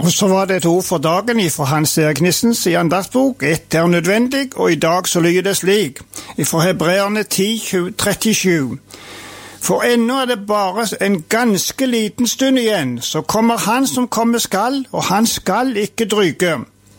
Og så var det et ord for dagen fra Hans Erik Nissens i andaktsbok. Ett er nødvendig, og i dag så lyder det slik, fra Hebreerne 10:37. For ennå er det bare en ganske liten stund igjen, så kommer han som komme skal, og han skal ikke dryge.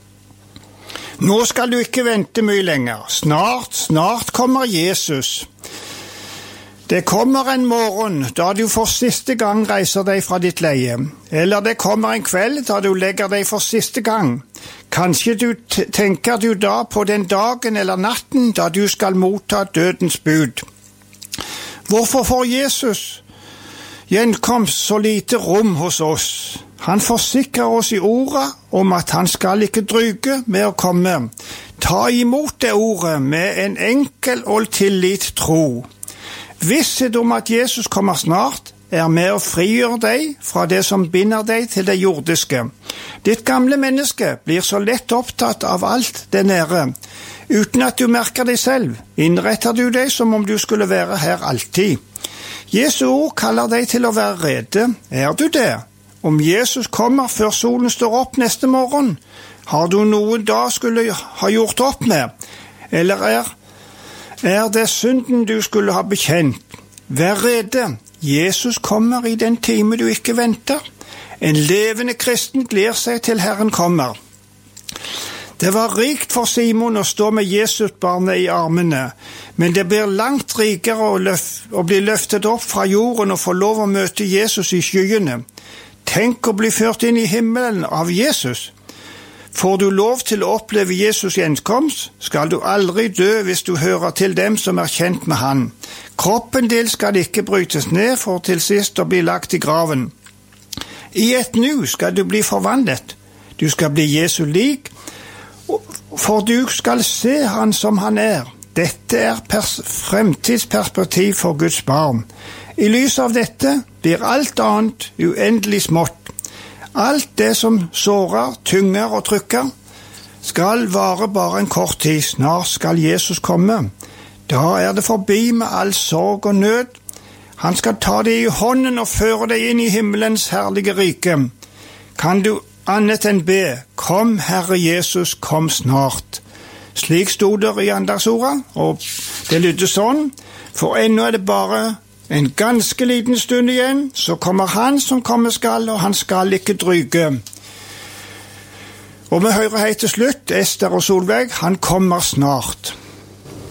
Nå skal du ikke vente mye lenger. Snart kommer Jesus. Det kommer en morgen da du for siste gang reiser deg fra ditt leie, eller det kommer en kveld da du legger deg for siste gang. Kanskje tenker du da på den dagen eller natten da du skal motta dødens bud. Hvorfor får Jesus gjenkomst så lite rom hos oss? Han forsikrer oss i ordet om at han skal ikke dryge med å komme. Ta imot det ordet med en enkel og tillit tro. Visshet om at Jesus kommer snart er med å frigjøre deg fra det som binder deg til det jordiske. Ditt gamle menneske blir så lett opptatt av alt det nære. Uten at du merker deg selv, innretter du deg som om du skulle være her alltid. Jesu ord kaller deg til å være rede. Er du det? Om Jesus kommer før solen står opp neste morgen, har du noe da skulle ha gjort opp med? Eller er det synden du skulle ha bekjent? Vær rede. Jesus kommer i den time du ikke venter. En levende kristen gleder seg til Herren kommer. Det var rikt for Simon å stå med Jesusbarnet i armene, men det blir langt rikere å bli løftet opp fra jorden og få lov å møte Jesus i skyene. Tenk å bli ført inn i himmelen av Jesus. Får du lov til å oppleve Jesus gjenkomst, skal du aldri dø hvis du hører til dem som er kjent med han. Kroppen din skal ikke brytes ned for til sist å bli lagt i graven. I et nu skal du bli forvandlet. Du skal bli Jesu lik, for du skal se han som han er. Dette er fremtidsperspektiv for Guds barn. I lys av dette blir alt annet uendelig smått. Alt det som sårer, tynger og trykker, skal vare bare en kort tid. Snart skal Jesus komme. Da er det forbi med all sorg og nød. Han skal ta deg i hånden og føre deg inn i himmelens herlige rike. Kan du annet enn be, kom Herre Jesus, kom snart. Slik stod det i andagsordet, og det lydde sånn, for ennå er det bare en ganske liten stund igjen, så kommer han som komme skal, og han skal ikke dryge. Og vi hører helt til slutt, Ester og Solveig, han kommer snart.